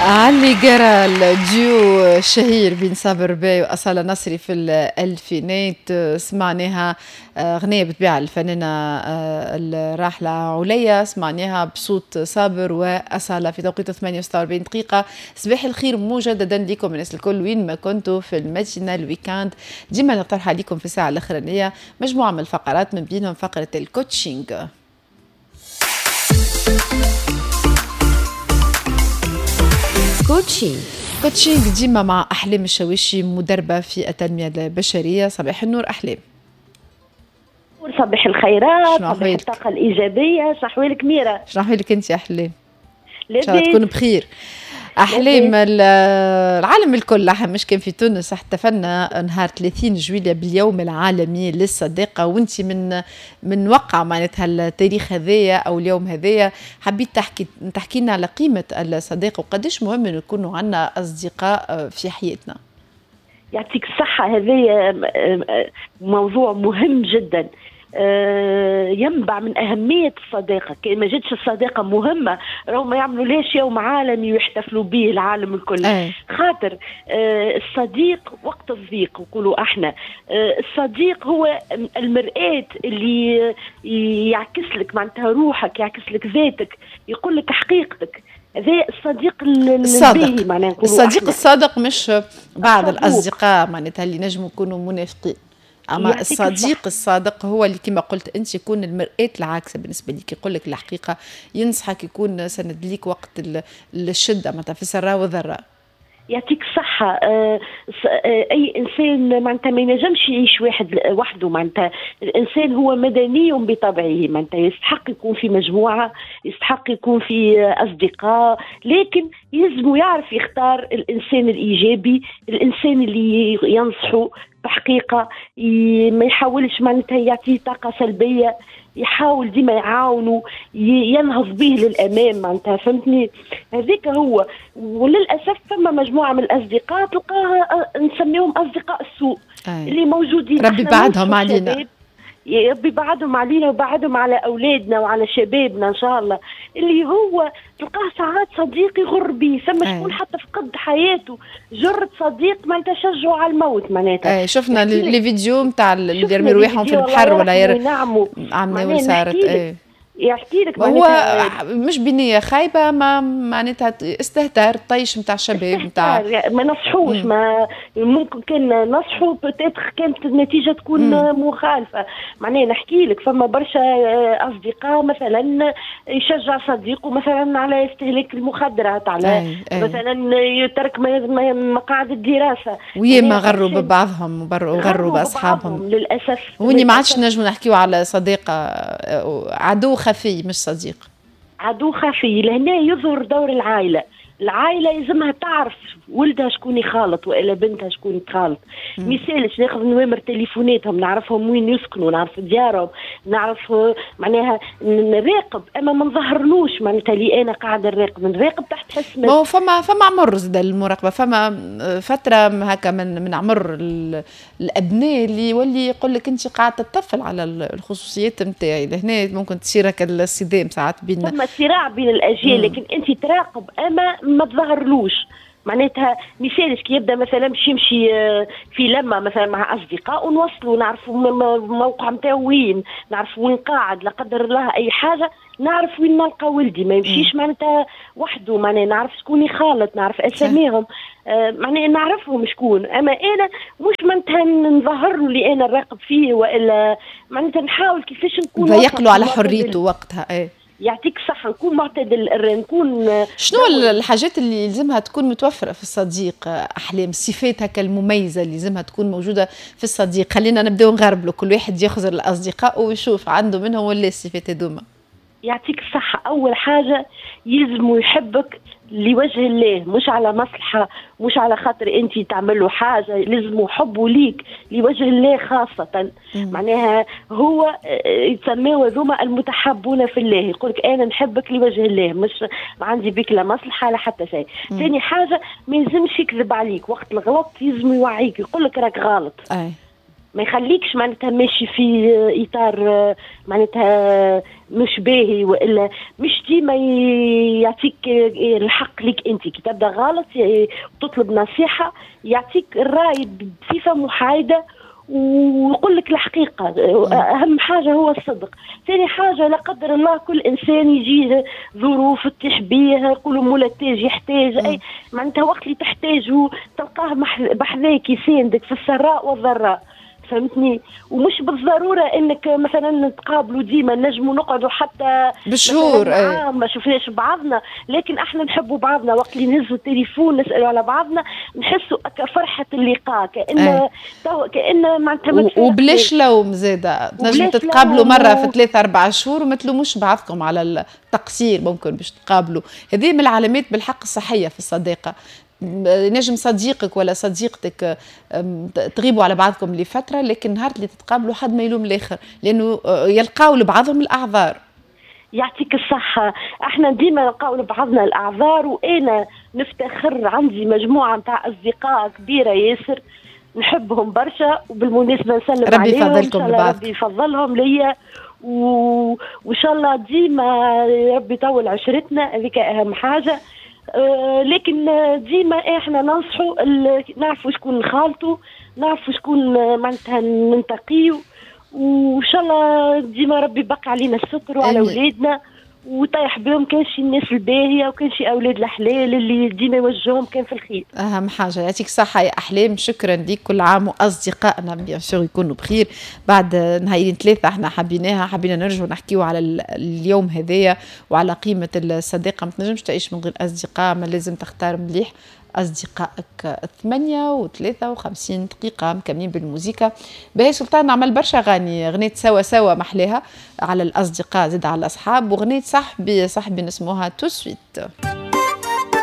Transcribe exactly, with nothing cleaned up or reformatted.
علي جرى الديو الشهير بين صابر باي وأصالة نصري في الألفينات، سمعناها أغنية بتبيع الفنانة الراحلة عليا، سمعناها بصوت صابر وأصالة في توقيت ثمانية وستة وأربعين دقيقة. صباح الخير مجددا لكم الناس الكل وين ما كنتوا في المدينة الويكاند. ديما نقترح عليكم في الساعة الأخرانية مجموعة من الفقرات، من بينهم فقرة الكوتشينج. كوتشينج كوتشينج ديما مع أحلام الشويشي، مدربة في التنمية البشرية. صباح النور أحلام. صباح الخيرات، صباح الطاقة الإيجابية. شحوالك ميرا؟ شحوالك أنت يا أحلام؟ إن شاء الله تكون بخير. أحلام العالم الكل مش كان في تونس احتفلنا نهار ثلاثين جويلية باليوم العالمي للصداقة، وانت من من وقع معناتها التاريخ هذايا أو اليوم هذايا، حبيت تحكي تحكي لنا على قيمة الصداقة وقديش مهم يكونوا عندنا أصدقاء في حياتنا. يعطيك الصحة، هذا موضوع مهم جدا، ينبع من أهمية الصداقة. كي ما جاتش الصداقة مهمة راهو ما يعملوا ليش يوم عالمي ويحتفلوا به العالم الكل. أي. خاطر الصديق وقت الضيق وقولوا احنا الصديق هو المرآة اللي يعكس لك معناتها روحك، يعكس لك ذاتك، يقول لك حقيقتك. هذا الصديق الصادق. معناتها الصديق احنا. الصادق، مش بعض الصدوق. الأصدقاء معناتها اللي نجموا يكونوا منافقين. أما الصديق الصادق هو اللي كما قلت أنت يكون المرآة العاكسة بالنسبة لك، يقول لك الحقيقة، ينصحك، يكون سند ليك وقت الشدة معناتها في السراء والضراء. يعطيك الصحة. آه آه أي إنسان معناتها ما ينجمش يعيش واحد وحده، معناتها الإنسان هو مدني بطبعه، معناتها يستحق يكون في مجموعة، يستحق يكون في أصدقاء، لكن يلزم يعرف يختار الإنسان الإيجابي، الإنسان اللي ينصحه بحقيقة، ما يحاولش معناتها يعطيه طاقة سلبية، يحاول ديما يعاونوا، ينهض به للامام، معناتها فهمتني؟ هذيك هو. وللاسف فما مجموعه من الاصدقاء تلقاها نسميهم اصدقاء السوء. أي. اللي موجودين، ربي بعدهم علينا، يا ربي بعدهم علينا وبعدهم على اولادنا وعلى شبابنا ان شاء الله. اللي هو تلقاه ساعات صديق يغر بيه، ثم شكون حتى فقد حياته جرة صديق ما تشجعه على الموت معناتها. اي شفنا لي فيديو نتاع اللي يرمي رواحهم في البحر ولا ير نعموا عملوا صارت. اي يحكي لك هو مش بنية خايبة، ما معناتها استهتار طيش نتاع الشباب نتاع ما نصحوش. مم. ما ممكن كان نصحوا بتاتخ كانت النتيجة تكون مم. مخالفة. معناها نحكي لك فما برشا أصدقاء مثلا يشجع صديقه مثلا على استهلاك المخدرات، على أي أي. مثلا يترك مقاعد الدراسة، ويما غروا ببعضهم وغروا بأصحابهم للأسف. وإني ما عادش نجم نحكيو على صديقة، عدو خفي مش صديق، عدو خفي. لهنا يظهر دور العائلة. العائلة يلزمها تعرف ولدها شكون يخالط وإلا بنتها شكون تخالط. مثالش ناخذ نوامر تليفوناتهم، نعرفهم وين يسكنوا، نعرف ديارهم، نعرف معناها نراقب، اما ما نظهرلوش معناتها لي انا قاعده نراقب، نراقب تحت حس. ما هو فما فما عمر زاد المراقبه، فما فتره هكا من من عمر الابناء اللي يولي يقول لك انت قاعده تطفل على الخصوصيات نتاعي. لهنا ممكن تصير هكا الصدام ساعات بين فما صراع بين الاجيال. مم. لكن انت تراقب اما ما تظهرلوش. معناتها مثالش كي يبدا مثلا باش يمشي في لمه مثلا مع اصدقاء ونوصلوا، نعرفوا موقع نتاعو وين، نعرفوا وين قاعد، لا قدر الله اي حاجه نعرف وين نلقى ولدي، ما يمشيش معناتها وحده، معناها نعرف شكون يخالط، نعرف اساميهم، آه معناها نعرفهم شكون. اما انا مش معناتها نظهر له اللي انا نراقب فيه، والا معناتها نحاول كيفاش نكون ضيق له على حريته وقتها. ايه يعطيك الصحة، نكون معتدل، نكون. شنو الحاجات اللي يلزمها تكون متوفرة في الصديق أحلام؟ الصفات هكا المميزة اللي يلزمها تكون موجودة في الصديق. خلينا نبداو نغربلو، كل واحد ياخذ الأصدقاء ويشوف عنده منهم ولا الصفات هذوما. يعطيك الصحة. أول حاجة يلزم يحبك لوجه الله، مش على مصلحة، مش على خاطر أنت تعمل له حاجة، لازم حبه ليك لوجه الله خاصة. مم. معناها هو يسميه ذوما المتحبون في الله، يقولك أنا نحبك لوجه الله، مش ما عندي بك لا مصلحة لا حتى شيء. ثاني حاجة ما يلزمش يكذب عليك وقت الغلط، يلزم يوعيك، يقولك راك غلط. أي. ما يخليكش معناتها ماشي في اطار معناتها مش باهي، والا مش ديما يعطيك الحق لك انت كي تبدا غلط وتطلب نصيحه يعطيك الراي بصفه محايده ويقول لك الحقيقه. اهم حاجه هو الصدق. ثاني حاجه لا قدر الله كل انسان يجي ظروف تطيح بيه، يقولوا مولاتاج يحتاج اي معناتها وقت اللي تحتاجه تلقاه بحذاك يساندك في السراء والضراء، فهمتني؟ ومش بالضروره انك مثلا نتقابلوا ديما، نجموا نقعدوا حتى بشهور عام ما شفناش بعضنا، لكن احنا نحبوا بعضنا. وقت اللي نهزوا التليفون نسالوا على بعضنا نحسوا فرحه اللقاء، كأن كأن معناتها وبلاش لوم زاده. تنجموا تتقابلوا مره في ثلاثة أربعة شهور وما تلوموش بعضكم على التقصير ممكن باش تقابلوا. هذه من العلامات بالحق الصحيه في الصداقه. نجم صديقك ولا صديقتك تغيبوا على بعضكم لفترة، لكن نهار اللي تتقابلوا حد ما يلوم الآخر، لأنه يلقاو لبعضهم الأعذار. يعطيك الصحة. احنا ديما نلقاو لبعضنا الأعذار، وأنا نفتخر عندي مجموعة متاع أصدقاء كبيرة ياسر نحبهم برشا، وبالمناسبة نسلم ربي عليهم. يفضلكم لبعض. ربي يفضلهم ليا وإن شاء الله ديما ربي يطول عشرتنا، هذيك أهم حاجة. آه لكن ديما احنا ننصحوا نعرفوا شكون نخالطوا، نعرفوا شكون معناتها ننتقيوا، وان شاء الله ديما ربي يبقى علينا الستر وعلى اولادنا ويطيح بهم كان شي الناس الباهيه وكان شي اولاد الحلال اللي ديما يوجههم كان في الخير. اهم حاجه. يعطيك الصحه يا احلام، شكرا لك. كل عام واصدقائنا بيان سور يكونوا بخير. بعد نهايين ثلاثه احنا حبيناها، حبينا نرجعوا نحكيو على اليوم هذايا وعلى قيمه الصداقه. ما تنجمش تعيش من غير اصدقاء، ما لازم تختار مليح أصدقائك. ثمانية وثلاثة وخمسين دقيقة مكملين بالموسيقى. باهي سلطان عمل برشا أغاني، غنيت سوا سوا محلاها على الأصدقاء زاد على الأصحاب، وغنيت صاحبي صاحبي نسموها تو سويت.